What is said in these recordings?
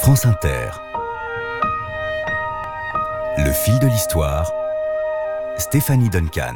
France Inter. Le fil de l'histoire, Stéphanie Duncan.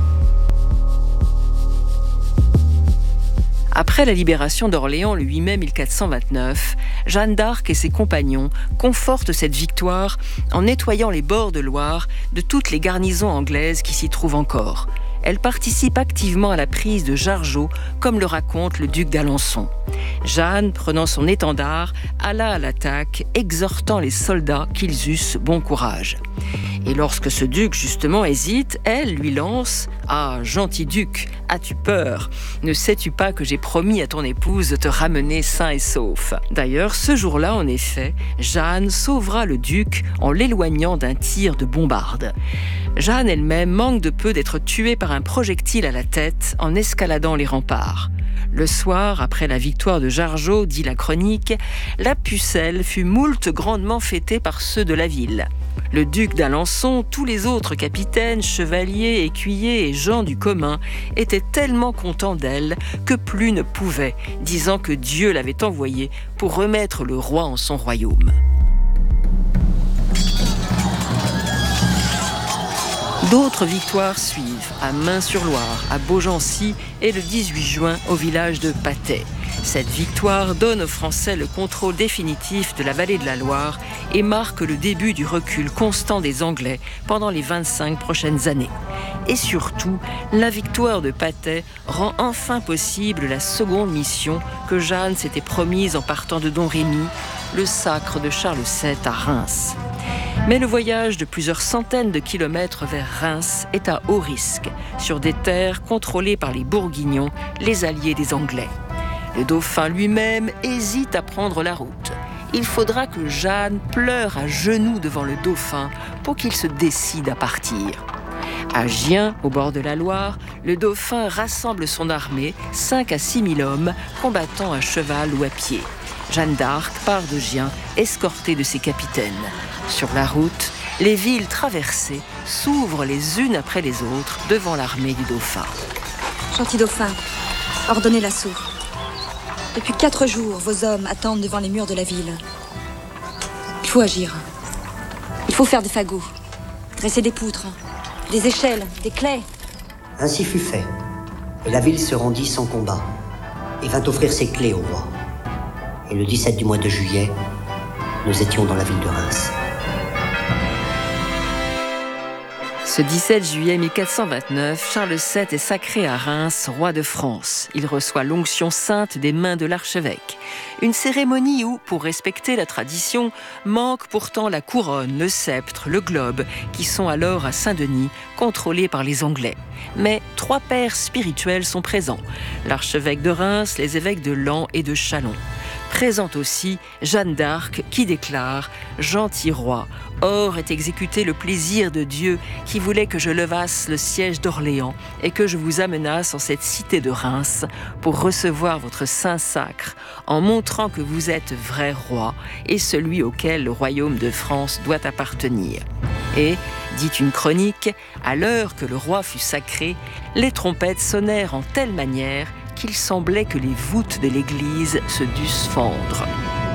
Après la libération d'Orléans le 8 mai 1429, Jeanne d'Arc et ses compagnons confortent cette victoire en nettoyant les bords de Loire de toutes les garnisons anglaises qui s'y trouvent encore. Elle participe activement à la prise de Jargeau, comme le raconte le duc d'Alençon. Jeanne, prenant son étendard, alla à l'attaque, exhortant les soldats qu'ils eussent bon courage. Et lorsque ce duc, justement, hésite, elle lui lance « Ah, gentil duc, as-tu peur ? Ne sais-tu pas que j'ai promis à ton épouse de te ramener sain et sauf ?» D'ailleurs, ce jour-là, en effet, Jeanne sauvera le duc en l'éloignant d'un tir de bombarde. Jeanne elle-même manque de peu d'être tuée par un projectile à la tête en escaladant les remparts. Le soir, après la victoire de Jargeau, dit la chronique, la Pucelle fut moult grandement fêtée par ceux de la ville. Le duc d'Alençon, tous les autres capitaines, chevaliers, écuyers et gens du commun étaient tellement contents d'elle que plus ne pouvaient, disant que Dieu l'avait envoyée pour remettre le roi en son royaume. D'autres victoires suivent, à Main-sur-Loire, à Beaugency et le 18 juin au village de Patay. Cette victoire donne aux Français le contrôle définitif de la vallée de la Loire et marque le début du recul constant des Anglais pendant les 25 prochaines années. Et surtout, la victoire de Patay rend enfin possible la seconde mission que Jeanne s'était promise en partant de Domrémy, le sacre de Charles VII à Reims. Mais le voyage de plusieurs centaines de kilomètres vers Reims est à haut risque, sur des terres contrôlées par les Bourguignons, les alliés des Anglais. Le dauphin lui-même hésite à prendre la route. Il faudra que Jeanne pleure à genoux devant le dauphin pour qu'il se décide à partir. À Gien, au bord de la Loire, le dauphin rassemble son armée, 5 à 6 000 hommes, combattant à cheval ou à pied. Jeanne d'Arc part de Gien, escortée de ses capitaines. Sur la route, les villes traversées s'ouvrent les unes après les autres devant l'armée du dauphin. Gentil dauphin, ordonnez l'assaut. Depuis 4 jours, vos hommes attendent devant les murs de la ville. Il faut agir. Il faut faire des fagots, dresser des poutres, des échelles, des claies. Ainsi fut fait. Et la ville se rendit sans combat et vint offrir ses clés au roi. Et le 17 du mois de juillet, nous étions dans la ville de Reims. Ce 17 juillet 1429, Charles VII est sacré à Reims, roi de France. Il reçoit l'onction sainte des mains de l'archevêque. Une cérémonie où, pour respecter la tradition, manque pourtant la couronne, le sceptre, le globe, qui sont alors à Saint-Denis, contrôlés par les Anglais. Mais 3 pères spirituels sont présents. L'archevêque de Reims, les évêques de Laon et de Châlons. Présente aussi Jeanne d'Arc qui déclare « Gentil roi, or est exécuté le plaisir de Dieu qui voulait que je levasse le siège d'Orléans et que je vous amenasse en cette cité de Reims pour recevoir votre saint sacre en montrant que vous êtes vrai roi et celui auquel le royaume de France doit appartenir. » Et, dit une chronique, à l'heure que le roi fut sacré, les trompettes sonnèrent en telle manière qu'il semblait que les voûtes de l'église se dussent fendre.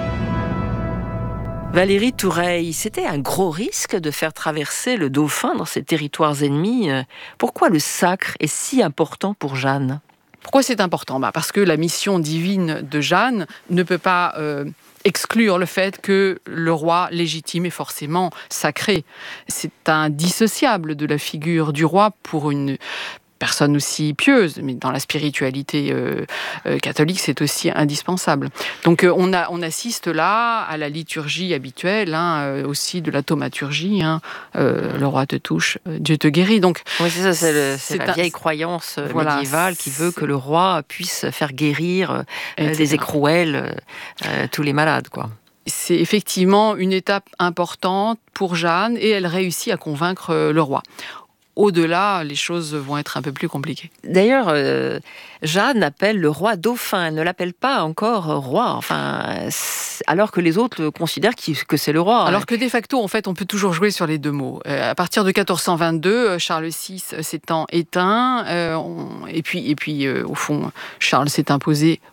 Valérie Toureille, c'était un gros risque de faire traverser le dauphin dans ces territoires ennemis. Pourquoi le sacre est si important pour Jeanne ? Pourquoi c'est important ? Parce que la mission divine de Jeanne ne peut pas exclure le fait que le roi légitime est forcément sacré. C'est indissociable de la figure du roi pour une personne aussi pieuse, mais dans la spiritualité catholique, c'est aussi indispensable. Donc on assiste là à la liturgie habituelle, aussi de la thaumaturgie. Le roi te touche, Dieu te guérit. Donc, oui, c'est ça, c'est la vieille croyance médiévale qui veut que le roi puisse faire guérir des écrouelles tous les malades, quoi. C'est effectivement une étape importante pour Jeanne et elle réussit à convaincre le roi. Au-delà, les choses vont être un peu plus compliquées. D'ailleurs, Jeanne appelle le roi dauphin, elle ne l'appelle pas encore roi, alors que les autres considèrent que c'est le roi. Alors que de facto, en fait, on peut toujours jouer sur les deux mots. À partir de 1422, Charles VI s'étant éteint, et puis, au fond, Charles s'est imposé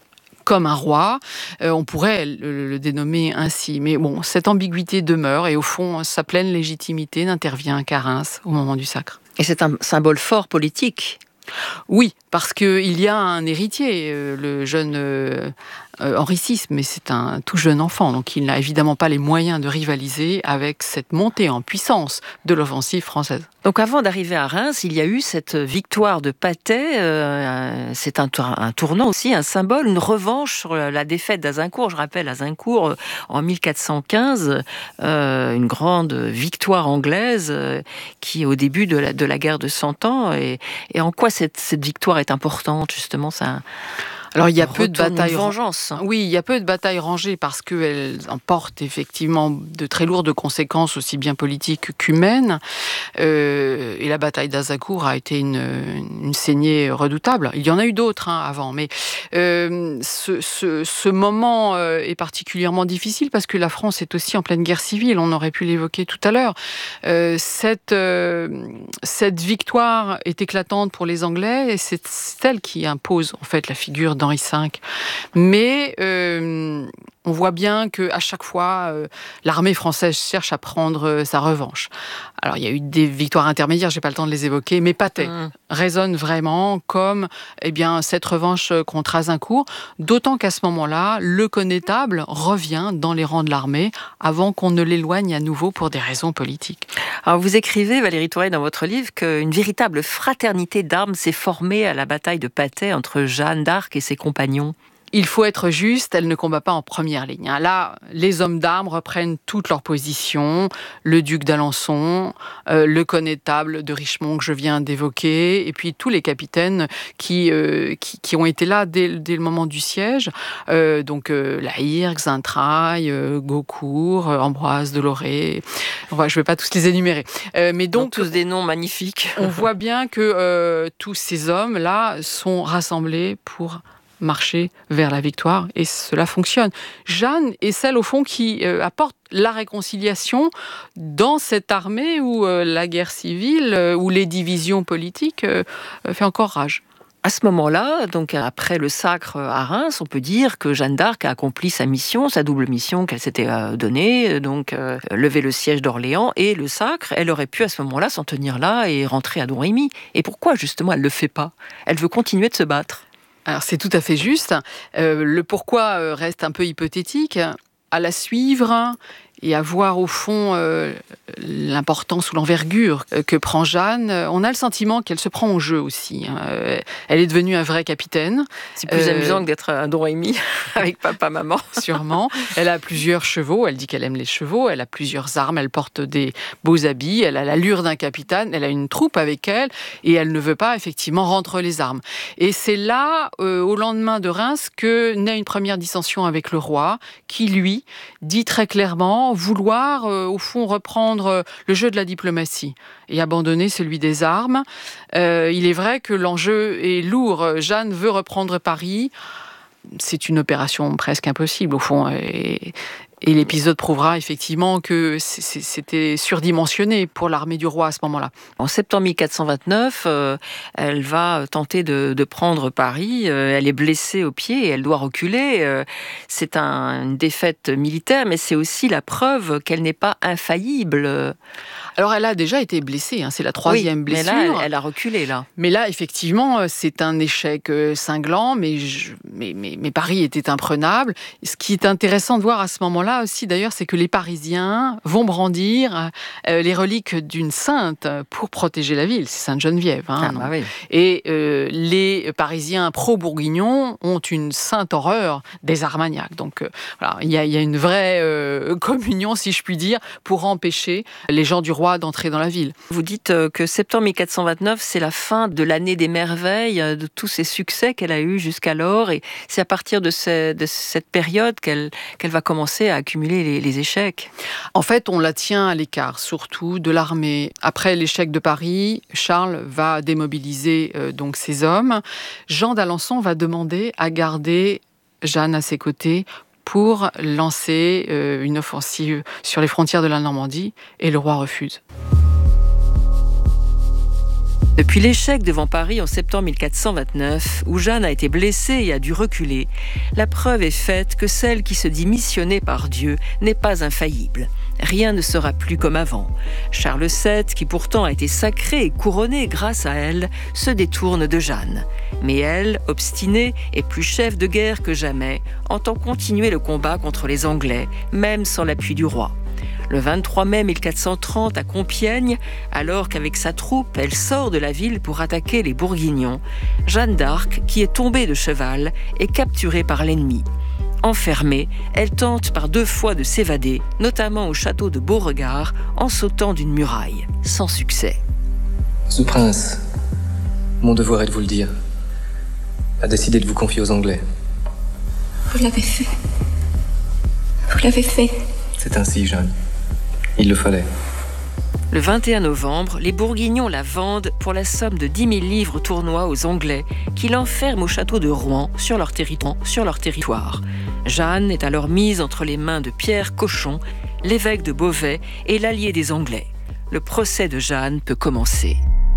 comme un roi. On pourrait le dénommer ainsi. Mais bon, cette ambiguïté demeure et au fond, sa pleine légitimité n'intervient qu'à Reims au moment du sacre. Et c'est un symbole fort politique. Oui, parce qu'il y a un héritier, le jeune Henri VI, mais c'est un tout jeune enfant, donc il n'a évidemment pas les moyens de rivaliser avec cette montée en puissance de l'offensive française. Donc avant d'arriver à Reims, il y a eu cette victoire de Patay, c'est un tournant aussi, un symbole, une revanche sur la défaite d'Azincourt. Je rappelle, Azincourt, en 1415, une grande victoire anglaise qui est au début de la guerre de 100 ans. Et en quoi cette victoire est importante, justement, ça? Alors il y a peu de batailles vengeance. Oui, il y a peu de batailles rangées parce qu'elles emportent effectivement de très lourdes conséquences aussi bien politiques qu'humaines. Et la bataille d'Azincourt a été une saignée redoutable. Il y en a eu d'autres avant, mais ce moment est particulièrement difficile parce que la France est aussi en pleine guerre civile. On aurait pu l'évoquer tout à l'heure. Cette victoire est éclatante pour les Anglais et c'est elle qui impose en fait la figure d'Henri V. Mais on voit bien qu'à chaque fois, l'armée française cherche à prendre sa revanche. Alors, il y a eu des victoires intermédiaires, je n'ai pas le temps de les évoquer, mais Patay résonne vraiment comme cette revanche contre Azincourt, d'autant qu'à ce moment-là, le connétable revient dans les rangs de l'armée avant qu'on ne l'éloigne à nouveau pour des raisons politiques. Alors, vous écrivez, Valérie Tourret, dans votre livre, qu'une véritable fraternité d'armes s'est formée à la bataille de Patay entre Jeanne d'Arc et ses compagnons. Il faut être juste, elle ne combat pas en première ligne. Là, les hommes d'armes reprennent toutes leurs positions. Le duc d'Alençon, le connétable de Richemont que je viens d'évoquer, et puis tous les capitaines qui ont été là dès le moment du siège. La Hirgue, Xaintrailles, Gaucourt, Ambroise de Lorée. Je ne vais pas tous les énumérer. Mais donc tous des noms magnifiques. On voit bien que tous ces hommes-là sont rassemblés pour marcher vers la victoire, et cela fonctionne. Jeanne est celle, au fond, qui apporte la réconciliation dans cette armée où la guerre civile, où les divisions politiques fait encore rage. À ce moment-là, donc après le sacre à Reims, on peut dire que Jeanne d'Arc a accompli sa mission, sa double mission qu'elle s'était donnée, donc lever le siège d'Orléans et le sacre. Elle aurait pu à ce moment-là s'en tenir là et rentrer à Domrémy. Et pourquoi justement elle ne le fait pas? Elle veut continuer de se battre. Alors c'est tout à fait juste. Le pourquoi reste un peu hypothétique. À la suivre et à voir au fond l'importance ou l'envergure que prend Jeanne, on a le sentiment qu'elle se prend au jeu aussi. Elle est devenue un vrai capitaine. C'est plus amusant que d'être à Domrémy avec papa, maman. Sûrement. Elle a plusieurs chevaux, elle dit qu'elle aime les chevaux, elle a plusieurs armes, elle porte des beaux habits, elle a l'allure d'un capitaine, elle a une troupe avec elle et elle ne veut pas effectivement rendre les armes. Et c'est là, au lendemain de Reims, que naît une première dissension avec le roi qui, lui, dit très clairement vouloir, au fond, reprendre le jeu de la diplomatie et abandonner celui des armes. Il est vrai que l'enjeu est lourd. Jeanne veut reprendre Paris. C'est une opération presque impossible, au fond. Et l'épisode prouvera effectivement que c'était surdimensionné pour l'armée du roi à ce moment-là. En septembre 1429, elle va tenter de prendre Paris. Elle est blessée au pied et elle doit reculer. C'est une défaite militaire, mais c'est aussi la preuve qu'elle n'est pas infaillible. Alors elle a déjà été blessée, c'est la troisième blessure. Mais là, elle a reculé là. Mais là, effectivement, c'est un échec cinglant, mais Paris était imprenable. Ce qui est intéressant de voir à ce moment-là aussi, d'ailleurs, c'est que les Parisiens vont brandir les reliques d'une sainte pour protéger la ville. C'est Sainte-Geneviève. Oui. Et les Parisiens pro-bourguignons ont une sainte horreur des Armagnacs. Donc voilà, il y a une vraie communion, si je puis dire, pour empêcher les gens du roi d'entrer dans la ville. Vous dites que septembre 1429, c'est la fin de l'année des merveilles, de tous ces succès qu'elle a eus jusqu'alors, et c'est à partir de cette période qu'elle va commencer à accumuler les échecs. En fait, on la tient à l'écart, surtout de l'armée. Après l'échec de Paris, Charles va démobiliser donc ses hommes. Jean d'Alençon va demander à garder Jeanne à ses côtés pour lancer une offensive sur les frontières de la Normandie, et le roi refuse. Depuis l'échec devant Paris en septembre 1429, où Jeanne a été blessée et a dû reculer, la preuve est faite que celle qui se dit missionnée par Dieu n'est pas infaillible. Rien ne sera plus comme avant. Charles VII, qui pourtant a été sacré et couronné grâce à elle, se détourne de Jeanne. Mais elle, obstinée et plus chef de guerre que jamais, entend continuer le combat contre les Anglais, même sans l'appui du roi. Le 23 mai 1430 à Compiègne, alors qu'avec sa troupe, elle sort de la ville pour attaquer les Bourguignons, Jeanne d'Arc, qui est tombée de cheval, est capturée par l'ennemi. Enfermée, elle tente par 2 fois de s'évader, notamment au château de Beauregard, en sautant d'une muraille, sans succès. Ce prince, mon devoir est de vous le dire, a décidé de vous confier aux Anglais. Vous l'avez fait. Vous l'avez fait. C'est ainsi, Jeanne. Il le fallait. Le 21 novembre, les Bourguignons la vendent pour la somme de 10 000 livres tournois aux Anglais, qui l'enferment au château de Rouen sur leur territoire. Jeanne est alors mise entre les mains de Pierre Cochon, l'évêque de Beauvais et l'allié des Anglais. Le procès de Jeanne peut commencer.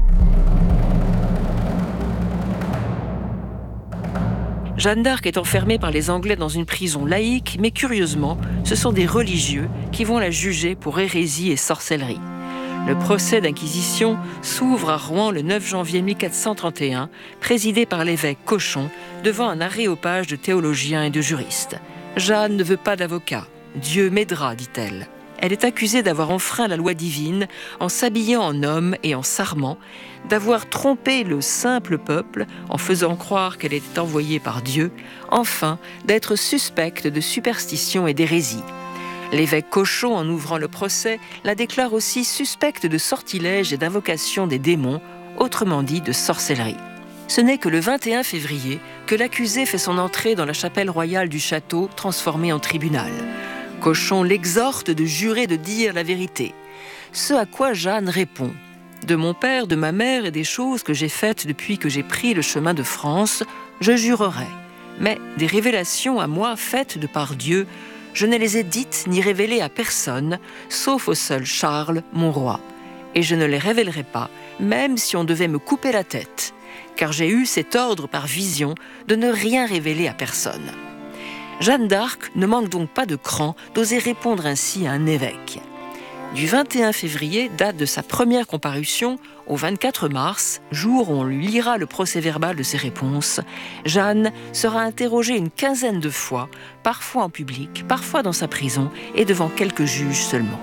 Jeanne d'Arc est enfermée par les Anglais dans une prison laïque, mais curieusement, ce sont des religieux qui vont la juger pour hérésie et sorcellerie. Le procès d'inquisition s'ouvre à Rouen le 9 janvier 1431, présidé par l'évêque Cochon, devant un aréopage de théologiens et de juristes. Jeanne ne veut pas d'avocat. « Dieu m'aidera », dit-elle. Elle est accusée d'avoir enfreint la loi divine en s'habillant en homme et en sarment, d'avoir trompé le simple peuple en faisant croire qu'elle était envoyée par Dieu, enfin d'être suspecte de superstition et d'hérésie. L'évêque Cochon, en ouvrant le procès, la déclare aussi suspecte de sortilège et d'invocation des démons, autrement dit de sorcellerie. Ce n'est que le 21 février que l'accusée fait son entrée dans la chapelle royale du château, transformée en tribunal. Cochon l'exhorte de jurer de dire la vérité. Ce à quoi Jeanne répond : « De mon père, de ma mère et des choses que j'ai faites depuis que j'ai pris le chemin de France, je jurerai. Mais des révélations à moi faites de par Dieu, je ne les ai dites ni révélées à personne, sauf au seul Charles, mon roi. Et je ne les révélerai pas, même si on devait me couper la tête, car j'ai eu cet ordre par vision de ne rien révéler à personne. » Jeanne d'Arc ne manque donc pas de cran d'oser répondre ainsi à un évêque. Du 21 février, date de sa première comparution, au 24 mars, jour où on lui lira le procès-verbal de ses réponses, Jeanne sera interrogée une quinzaine de fois, parfois en public, parfois dans sa prison et devant quelques juges seulement.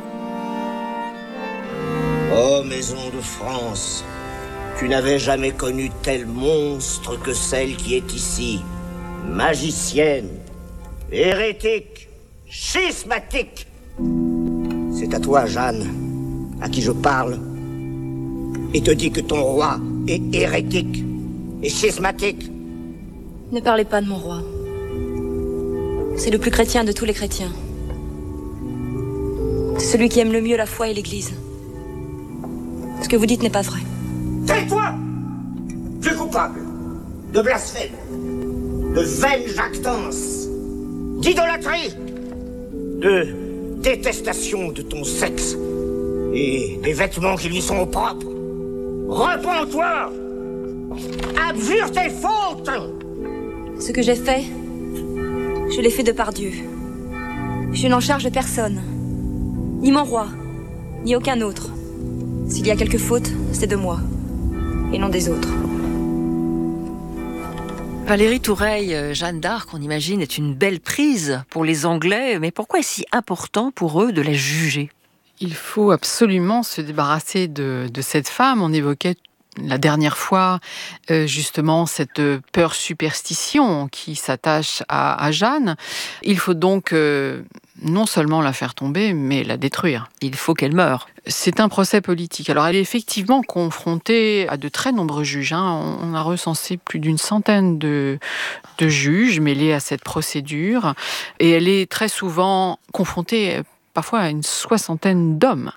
Ô maison de France, tu n'avais jamais connu tel monstre que celle qui est ici, magicienne, hérétique, schismatique. C'est à toi, Jeanne, à qui je parle, et te dis que ton roi est hérétique et schismatique. Ne parlez pas de mon roi. C'est le plus chrétien de tous les chrétiens. C'est celui qui aime le mieux la foi et l'Église. Ce que vous dites n'est pas vrai. Tais-toi! Tu es coupable de blasphème, de vaine jactance, d'idolâtrie, de détestation de ton sexe et des vêtements qui lui sont propres. Repens-toi! Abjure tes fautes! Ce que j'ai fait, je l'ai fait de par Dieu. Je n'en charge personne, ni mon roi, ni aucun autre. S'il y a quelque faute, c'est de moi, et non des autres. Valérie Toureille, Jeanne d'Arc, on imagine, est une belle prise pour les Anglais, mais pourquoi est-ce si important pour eux de la juger ? Il faut absolument se débarrasser de cette femme. On évoquait la dernière fois justement cette peur superstition qui s'attache à Jeanne. Il faut donc non seulement la faire tomber, mais la détruire. Il faut qu'elle meure. C'est un procès politique. Alors elle est effectivement confrontée à de très nombreux juges. On a recensé plus d'une centaine de juges mêlés à cette procédure. Et elle est très souvent confrontée parfois une 60aine d'hommes.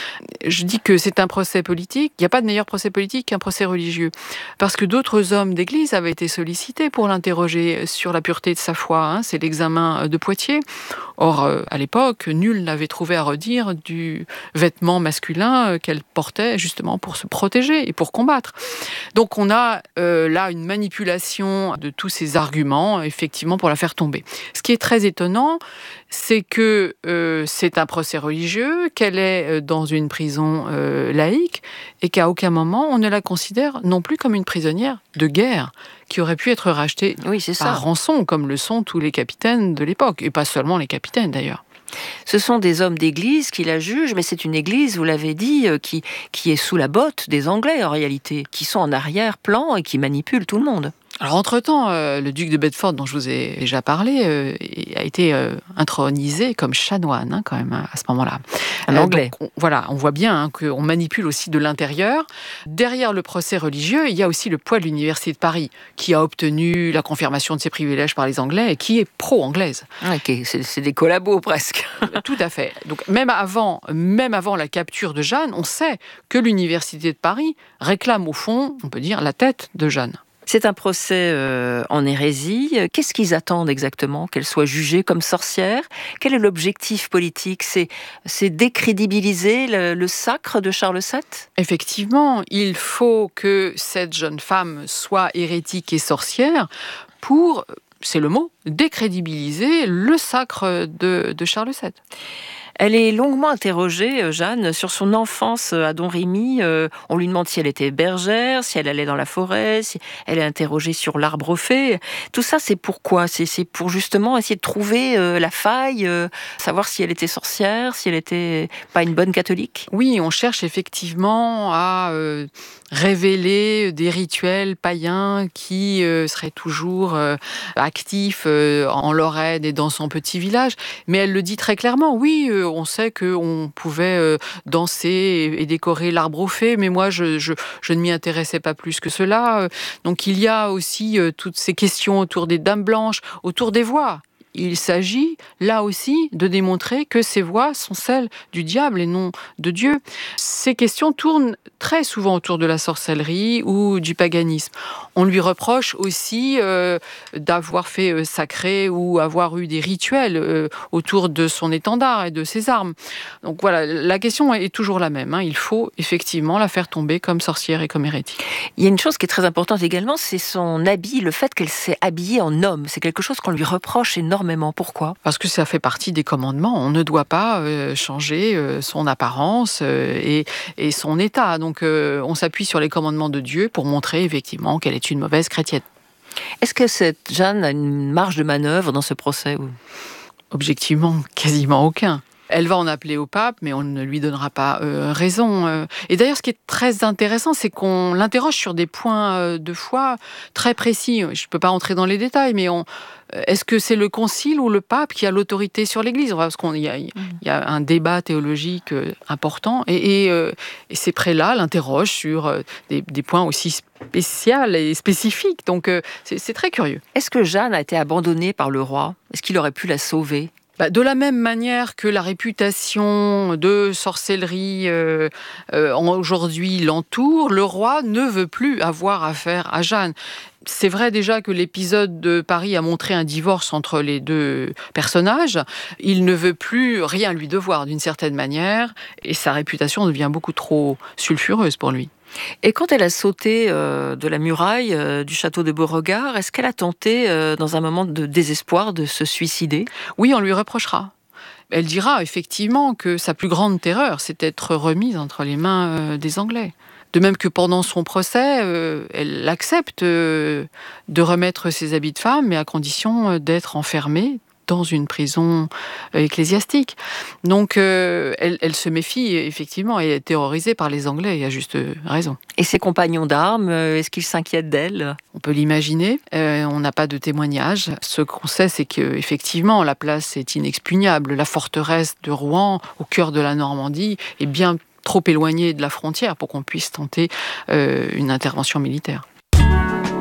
Je dis que c'est un procès politique. Il n'y a pas de meilleur procès politique qu'un procès religieux. Parce que d'autres hommes d'église avaient été sollicités pour l'interroger sur la pureté de sa foi. C'est l'examen de Poitiers. Or, à l'époque, nul n'avait trouvé à redire du vêtement masculin qu'elle portait justement pour se protéger et pour combattre. Donc on a là une manipulation de tous ces arguments, effectivement, pour la faire tomber. Ce qui est très étonnant, c'est que c'est un procès religieux, qu'elle est dans une prison laïque, et qu'à aucun moment on ne la considère non plus comme une prisonnière de guerre, qui aurait pu être rachetée par rançon, comme le sont tous les capitaines de l'époque, et pas seulement les capitaines d'ailleurs. Ce sont des hommes d'église qui la jugent, mais c'est une église, vous l'avez dit, qui est sous la botte des Anglais en réalité, qui sont en arrière-plan et qui manipulent tout le monde. Alors, entre-temps, le duc de Bedford, dont je vous ai déjà parlé, a été intronisé comme chanoine, quand même, à ce moment-là. Un Anglais. Donc, on voit bien qu'on manipule aussi de l'intérieur. Derrière le procès religieux, il y a aussi le poids de l'Université de Paris, qui a obtenu la confirmation de ses privilèges par les Anglais et qui est pro-anglaise. Ok, c'est des collabos presque. Tout à fait. Donc, même avant la capture de Jeanne, on sait que l'Université de Paris réclame au fond, on peut dire, la tête de Jeanne. C'est un procès en hérésie. Qu'est-ce qu'ils attendent exactement? Qu'elle soit jugée comme sorcière? Quel est l'objectif politique? C'est décrédibiliser le sacre de Charles VII? Effectivement, il faut que cette jeune femme soit hérétique et sorcière pour, c'est le mot, décrédibiliser le sacre de Charles VII. Elle est longuement interrogée, Jeanne, sur son enfance à Domrémy. On lui demande si elle était bergère, si elle allait dans la forêt, si elle est interrogée sur l'arbre fée. Tout ça, c'est pourquoi? C'est pour justement essayer de trouver la faille, savoir si elle était sorcière, si elle était pas une bonne catholique. Oui, on cherche effectivement à révéler des rituels païens qui seraient toujours actifs en Lorraine et dans son petit village. Mais elle le dit très clairement, oui, on sait qu'on pouvait danser et décorer l'arbre aux fées, mais moi, je ne m'y intéressais pas plus que cela. Donc, il y a aussi toutes ces questions autour des dames blanches, autour des voix. Il s'agit, là aussi, de démontrer que ces voix sont celles du diable et non de Dieu. Ces questions tournent très souvent autour de la sorcellerie ou du paganisme. On lui reproche aussi d'avoir fait sacrer ou avoir eu des rituels autour de son étendard et de ses armes. Donc voilà, la question est toujours la même. Il faut effectivement la faire tomber comme sorcière et comme hérétique. Il y a une chose qui est très importante également, c'est son habit, le fait qu'elle s'est habillée en homme. C'est quelque chose qu'on lui reproche énormément. Pourquoi? Parce que ça fait partie des commandements. On ne doit pas changer son apparence et son état. Donc on s'appuie sur les commandements de Dieu pour montrer effectivement qu'elle est une mauvaise chrétienne. Est-ce que cette Jeanne a une marge de manœuvre dans ce procès? Objectivement, quasiment aucun. Elle va en appeler au pape, mais on ne lui donnera pas raison. Et d'ailleurs, ce qui est très intéressant, c'est qu'on l'interroge sur des points de foi très précis. Je ne peux pas rentrer dans les détails, mais est-ce que c'est le concile ou le pape qui a l'autorité sur l'Église? Parce qu'il y a un débat théologique important. Et ces prélats l'interrogent sur des points aussi spéciaux et spécifiques. Donc, c'est très curieux. Est-ce que Jeanne a été abandonnée par le roi? Est-ce qu'il aurait pu la sauver? De la même manière que la réputation de sorcellerie aujourd'hui l'entoure, le roi ne veut plus avoir affaire à Jeanne. C'est vrai déjà que l'épisode de Paris a montré un divorce entre les deux personnages. Il ne veut plus rien lui devoir d'une certaine manière et sa réputation devient beaucoup trop sulfureuse pour lui. Et quand elle a sauté de la muraille du château de Beauregard, est-ce qu'elle a tenté, dans un moment de désespoir, de se suicider? Oui, on lui reprochera. Elle dira effectivement que sa plus grande terreur, c'est d'être remise entre les mains des Anglais. De même que pendant son procès, elle accepte de remettre ses habits de femme, mais à condition d'être enfermée dans une prison ecclésiastique. Donc, elle se méfie, effectivement, et est terrorisée par les Anglais, et à juste raison. Et ses compagnons d'armes, est-ce qu'ils s'inquiètent d'elle? On peut l'imaginer, on n'a pas de témoignages. Ce qu'on sait, c'est qu'effectivement, la place est inexpugnable. La forteresse de Rouen, au cœur de la Normandie, est bien trop éloignée de la frontière pour qu'on puisse tenter une intervention militaire.